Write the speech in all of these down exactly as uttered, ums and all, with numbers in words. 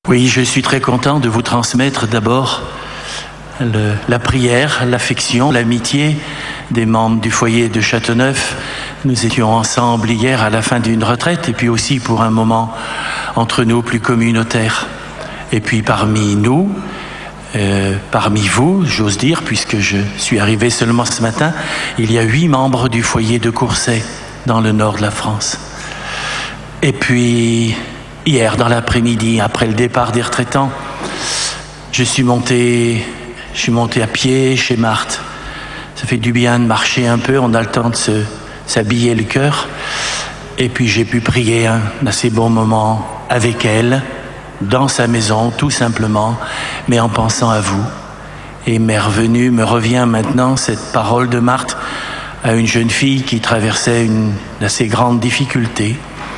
Oui, je suis très content de vous transmettre d'abord le, la prière, l'affection, l'amitié des membres du foyer de Châteauneuf. Nous étions ensemble hier à la fin d'une retraite et puis aussi pour un moment entre nous plus communautaire. Et puis parmi nous, euh, parmi vous, j'ose dire, puisque je suis arrivé seulement ce matin, il y a huit membres du foyer de Courcey dans le nord de la France. Et puis hier, dans l'après-midi, après le départ des retraitants, je suis monté, je suis monté à pied chez Marthe. Ça fait du bien de marcher un peu, on a le temps de se, s'habiller le cœur. Et puis j'ai pu prier un assez bon moment avec elle, dans sa maison, tout simplement, mais en pensant à vous. Et m'est revenu, me revient maintenant cette parole de Marthe à une jeune fille qui traversait une assez grande difficulté.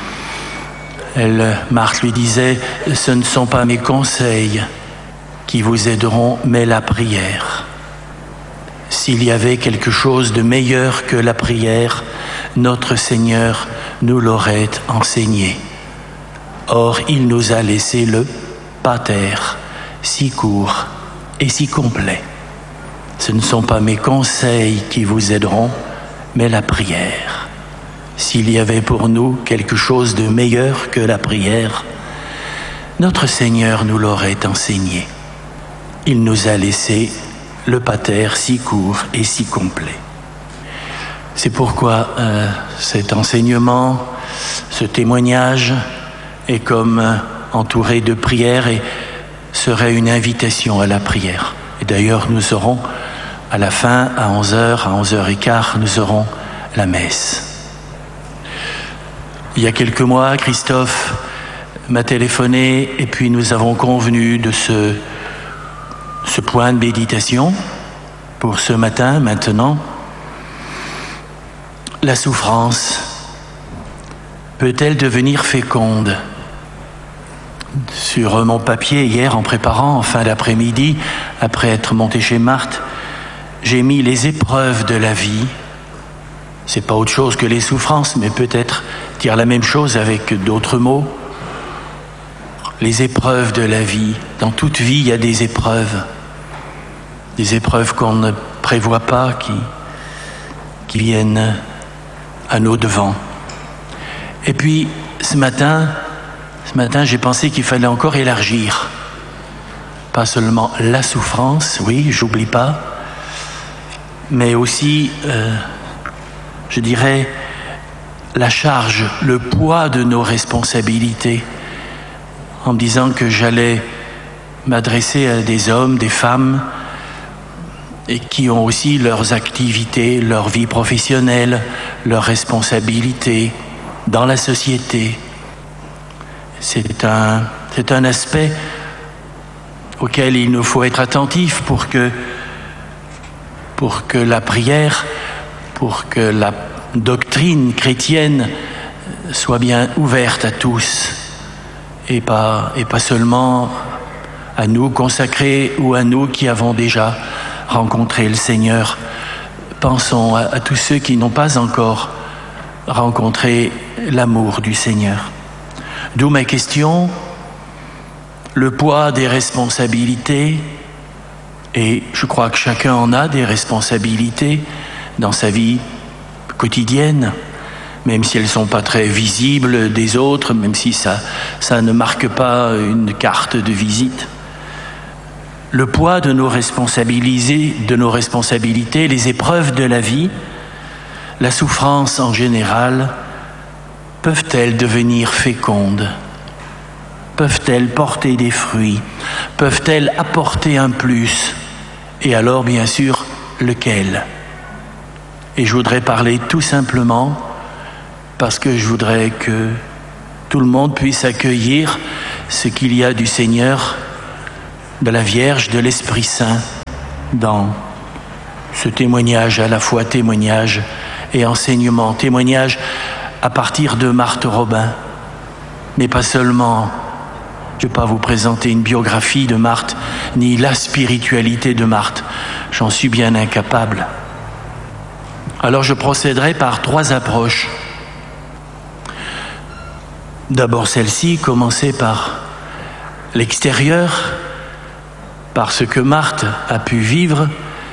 Elle, Marthe lui disait, ce ne sont pas mes conseils qui vous aideront, mais la prière. S'il y avait quelque chose de meilleur que la prière, notre Seigneur nous l'aurait enseigné. Or, il nous a laissé le pater, si court et si complet. Ce ne sont pas mes conseils qui vous aideront, mais la prière. S'il y avait pour nous quelque chose de meilleur que la prière, notre Seigneur nous l'aurait enseigné. Il nous a laissé le pater si court et si complet. C'est pourquoi euh, cet enseignement, ce témoignage est comme euh, entouré de prières et serait une invitation à la prière. Et d'ailleurs, nous aurons à la fin, à onze heures, à onze heures quinze, nous aurons la messe. Il y a quelques mois, Christophe m'a téléphoné et puis nous avons convenu de ce, ce point de méditation pour ce matin, maintenant. La souffrance peut-elle devenir féconde ? Sur mon papier, hier, en préparant, en fin d'après-midi, après être monté chez Marthe, j'ai mis les épreuves de la vie. C'est pas autre chose que les souffrances, mais peut-être dire la même chose avec d'autres mots. Les épreuves de la vie. Dans toute vie, il y a des épreuves. Des épreuves qu'on ne prévoit pas, qui, qui viennent à nos devants. Et puis, ce matin, ce matin, j'ai pensé qu'il fallait encore élargir. Pas seulement la souffrance, oui, j'oublie pas, mais aussi... Euh, je dirais, la charge, le poids de nos responsabilités, en me disant que j'allais m'adresser à des hommes, des femmes, et qui ont aussi leurs activités, leur vie professionnelle, leurs responsabilités dans la société. C'est un, c'est un aspect auquel il nous faut être attentif pour que, pour que la prière, pour que la doctrine chrétienne soit bien ouverte à tous et pas, et pas seulement à nous consacrés ou à nous qui avons déjà rencontré le Seigneur. Pensons à, à tous ceux qui n'ont pas encore rencontré l'amour du Seigneur. D'où ma question, le poids des responsabilités, et je crois que chacun en a des responsabilités dans sa vie quotidienne, même si elles ne sont pas très visibles des autres, même si ça, ça ne marque pas une carte de visite. Le poids de nos responsabilités, de nos responsabilités, les épreuves de la vie, la souffrance en général, peuvent-elles devenir fécondes ? Peuvent-elles porter des fruits ? Peuvent-elles apporter un plus ? Et alors, bien sûr, lequel ? Et je voudrais parler tout simplement parce que je voudrais que tout le monde puisse accueillir ce qu'il y a du Seigneur, de la Vierge, de l'Esprit Saint dans ce témoignage, à la fois témoignage et enseignement. Témoignage à partir de Marthe Robin, mais pas seulement. Je ne vais pas vous présenter une biographie de Marthe, ni la spiritualité de Marthe. J'en suis bien incapable. Alors je procéderai par trois approches. D'abord celle-ci, commencer par l'extérieur, par ce que Marthe a pu vivre,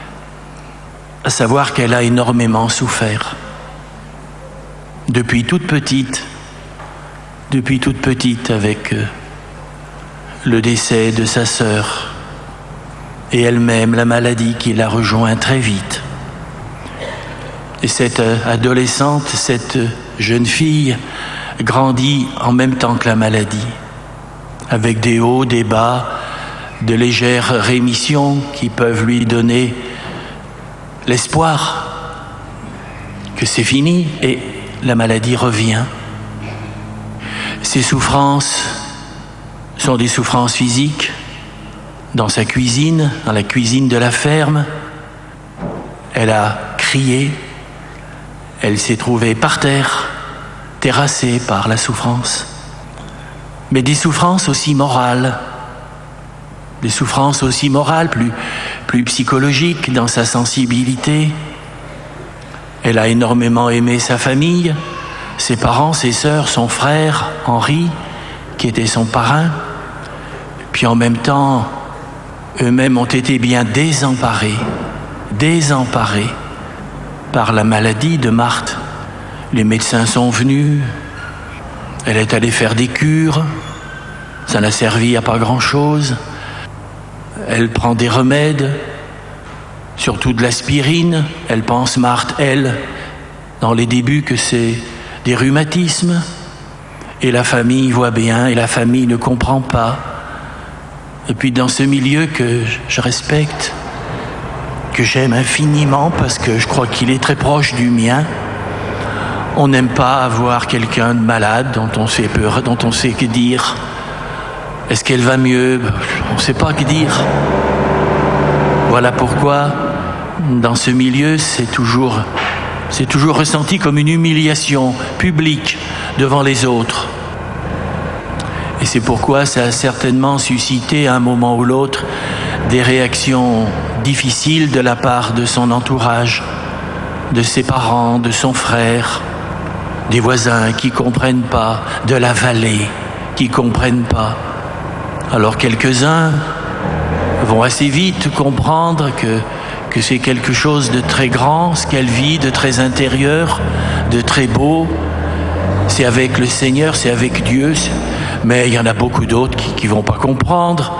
à savoir qu'elle a énormément souffert. Depuis toute petite, depuis toute petite avec le décès de sa sœur et elle-même la maladie qui l'a rejoint très vite. Et cette adolescente, cette jeune fille grandit en même temps que la maladie, avec des hauts, des bas, de légères rémissions qui peuvent lui donner l'espoir que c'est fini et la maladie revient. Ces souffrances sont des souffrances physiques. Dans sa cuisine, dans la cuisine de la ferme, elle a crié, elle s'est trouvée par terre, terrassée par la souffrance. Mais des souffrances aussi morales, des souffrances aussi morales, plus, plus psychologiques dans sa sensibilité. Elle a énormément aimé sa famille, ses parents, ses sœurs, son frère, Henri, qui était son parrain. Puis en même temps, eux-mêmes ont été bien désemparés, désemparés par la maladie de Marthe. Les médecins sont venus, elle est allée faire des cures, ça n'a servi à pas grand-chose. Elle prend des remèdes, surtout de l'aspirine. Elle pense, Marthe, elle, dans les débuts, que c'est des rhumatismes. Et la famille voit bien, et la famille ne comprend pas. Et puis dans ce milieu que je respecte, que j'aime infiniment parce que je crois qu'il est très proche du mien, on n'aime pas avoir quelqu'un de malade dont on sait peur, dont on sait que dire. Est-ce qu'elle va mieux? On ne sait pas que dire. Voilà pourquoi, dans ce milieu, c'est toujours, c'est toujours ressenti comme une humiliation publique devant les autres. Et c'est pourquoi ça a certainement suscité, à un moment ou l'autre, des réactions difficiles de la part de son entourage, de ses parents, de son frère, des voisins qui ne comprennent pas, de la vallée qui ne comprennent pas. Alors quelques-uns vont assez vite comprendre que, que c'est quelque chose de très grand, ce qu'elle vit, de très intérieur, de très beau. C'est avec le Seigneur, c'est avec Dieu. Mais il y en a beaucoup d'autres qui ne vont pas comprendre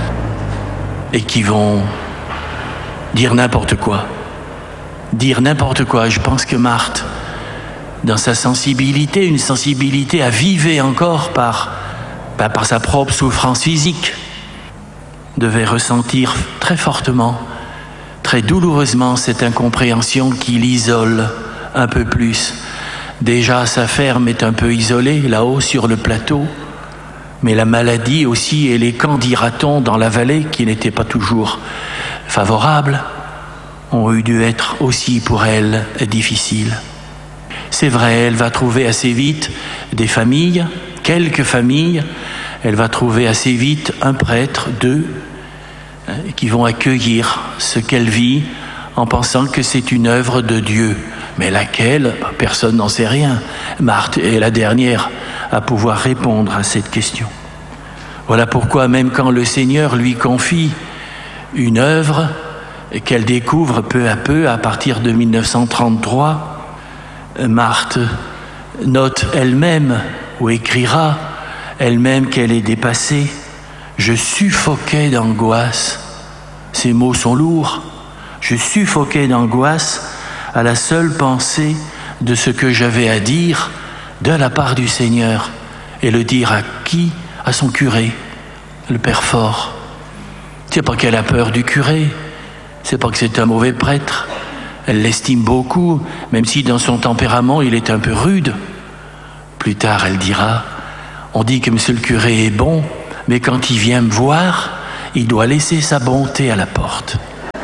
et qui vont dire n'importe quoi. Dire n'importe quoi. Je pense que Marthe, dans sa sensibilité, une sensibilité avivée encore par... Ben, par sa propre souffrance physique, devait ressentir très fortement, très douloureusement cette incompréhension qui l'isole un peu plus. Déjà, sa ferme est un peu isolée, là-haut sur le plateau, mais la maladie aussi et les camps, dira-t-on, dans la vallée, qui n'étaient pas toujours favorables, ont eu dû être aussi pour elle difficiles. C'est vrai, elle va trouver assez vite des familles, quelques familles, elle va trouver assez vite un prêtre, deux, qui vont accueillir ce qu'elle vit en pensant que c'est une œuvre de Dieu. Mais laquelle? Personne n'en sait rien. Marthe est la dernière à pouvoir répondre à cette question. Voilà pourquoi même quand le Seigneur lui confie une œuvre qu'elle découvre peu à peu à partir de mille neuf cent trente-trois, Marthe note elle-même ou écrira elle-même qu'elle est dépassée. Je suffoquais d'angoisse. Ces mots sont lourds. Je suffoquais d'angoisse à la seule pensée de ce que j'avais à dire de la part du Seigneur. Et le dire à qui? À son curé, le Père Fort. C'est pas qu'elle a peur du curé, c'est pas que c'est un mauvais prêtre. Elle l'estime beaucoup, même si dans son tempérament il est un peu rude. Plus tard, elle dira, on dit que monsieur le curé est bon, mais quand il vient me voir, il doit laisser sa bonté à la porte.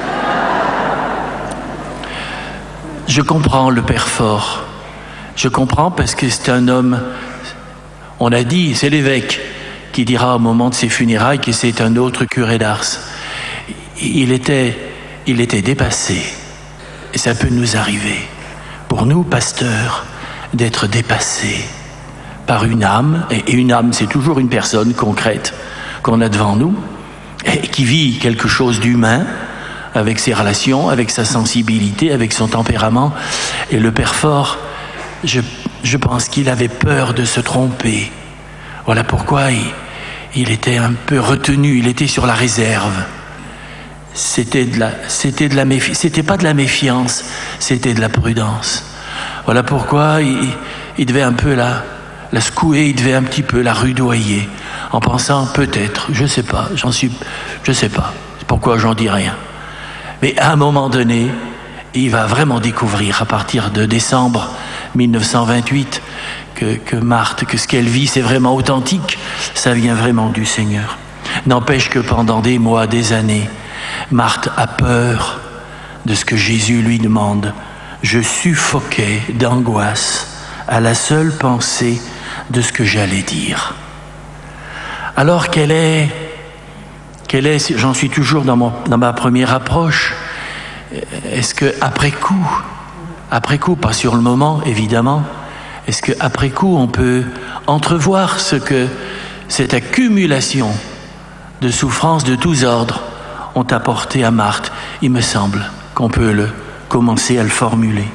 Je comprends le Père Fort. Je comprends parce que c'est un homme, on a dit, c'est l'évêque qui dira au moment de ses funérailles que c'est un autre curé d'Ars. Il était, il était dépassé. Et ça peut nous arriver, pour nous, pasteurs, d'être dépassés par une âme, et une âme, c'est toujours une personne concrète, qu'on a devant nous, et qui vit quelque chose d'humain, avec ses relations, avec sa sensibilité, avec son tempérament. Et le Père Fort, je, je pense qu'il avait peur de se tromper. Voilà pourquoi il, il était un peu retenu, il était sur la réserve. C'était de la, c'était de la méfi- c'était pas de la méfiance, c'était de la prudence. Voilà pourquoi il, il devait un peu la, la secouer, il devait un petit peu la rudoyer, en pensant peut-être, je sais pas, j'en suis, je sais pas, pourquoi j'en dis rien. Mais à un moment donné, il va vraiment découvrir, à partir de décembre mille neuf cent vingt-huit, que, que Marthe, que ce qu'elle vit, c'est vraiment authentique, ça vient vraiment du Seigneur. N'empêche que pendant des mois, des années, Marthe a peur de ce que Jésus lui demande. Je suffoquais d'angoisse à la seule pensée de ce que j'allais dire. Alors qu'elle est... Quelle est, j'en suis toujours dans, mon, dans ma première approche, est-ce que après coup, après coup, pas sur le moment évidemment, est-ce que après coup on peut entrevoir ce que cette accumulation de souffrances de tous ordres ont apporté à Marthe? Il me semble qu'on peut le, commencer à le formuler.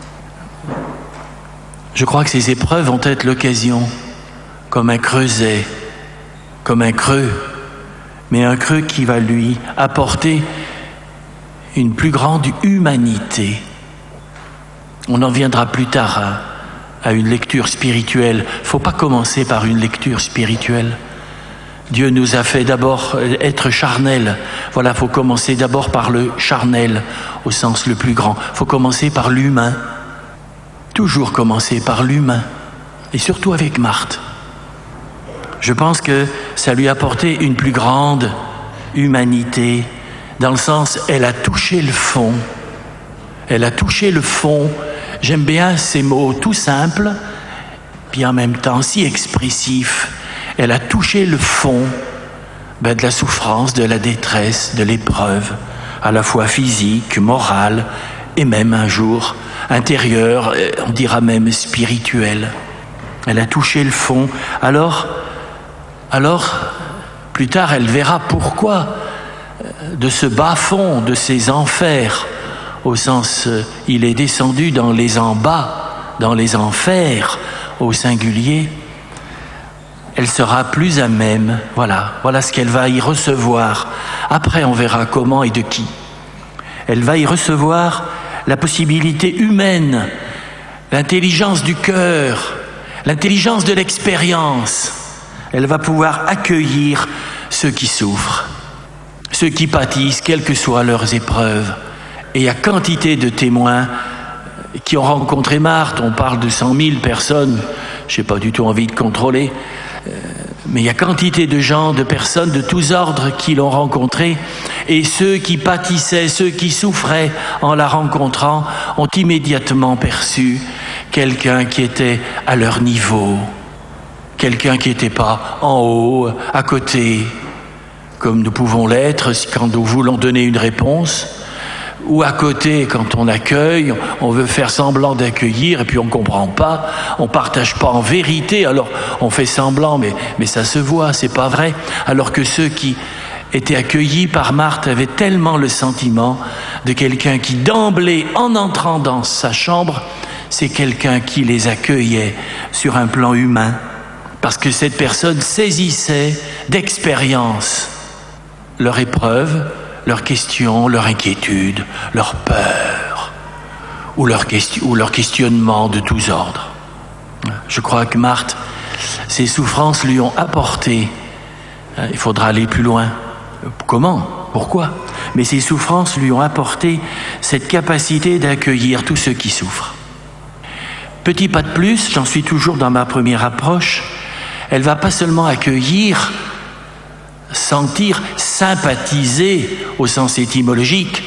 Je crois que ces épreuves vont être l'occasion, comme un creuset, comme un creux, mais un creux qui va lui apporter une plus grande humanité. On en viendra plus tard à, à une lecture spirituelle. Il ne faut pas commencer par une lecture spirituelle. Dieu nous a fait d'abord être charnels. Voilà, il faut commencer d'abord par le charnel, au sens le plus grand. Il faut commencer par l'humain. Toujours commencer par l'humain. Et surtout avec Marthe. Je pense que ça lui a apporté une plus grande humanité, dans le sens, elle a touché le fond. Elle a touché le fond. J'aime bien ces mots tout simples, puis en même temps si expressifs. Elle a touché le fond ben, de la souffrance, de la détresse, de l'épreuve, à la fois physique, morale, et même un jour intérieure, on dira même spirituelle. Elle a touché le fond. Alors, Alors, plus tard, elle verra pourquoi de ce bas-fond, de ces enfers, au sens, euh, il est descendu dans les embas, dans les enfers, au singulier, elle sera plus à même, voilà, voilà ce qu'elle va y recevoir. Après, on verra comment et de qui. Elle va y recevoir la possibilité humaine, l'intelligence du cœur, l'intelligence de l'expérience. Elle va pouvoir accueillir ceux qui souffrent, ceux qui pâtissent, quelles que soient leurs épreuves. Et il y a quantité de témoins qui ont rencontré Marthe. On parle de cent mille personnes, je n'ai pas du tout envie de contrôler, mais il y a quantité de gens, de personnes de tous ordres qui l'ont rencontrée. Et ceux qui pâtissaient, ceux qui souffraient en la rencontrant, ont immédiatement perçu quelqu'un qui était à leur niveau. Quelqu'un qui n'était pas en haut, à côté, comme nous pouvons l'être quand nous voulons donner une réponse, ou à côté quand on accueille, on veut faire semblant d'accueillir et puis on ne comprend pas, on ne partage pas en vérité, alors on fait semblant, mais, mais ça se voit, c'est pas vrai. Alors que ceux qui étaient accueillis par Marthe avaient tellement le sentiment de quelqu'un qui d'emblée, en entrant dans sa chambre, c'est quelqu'un qui les accueillait sur un plan humain. Parce que cette personne saisissait d'expérience leur épreuve, leurs questions, leur inquiétude, leur peur, ou leur, question, ou leur questionnement de tous ordres. Je crois que Marthe, ses souffrances lui ont apporté, il faudra aller plus loin. Comment ? Pourquoi ? Mais ses souffrances lui ont apporté cette capacité d'accueillir tous ceux qui souffrent. Petit pas de plus, j'en suis toujours dans ma première approche, elle va pas seulement accueillir, sentir, sympathiser au sens étymologique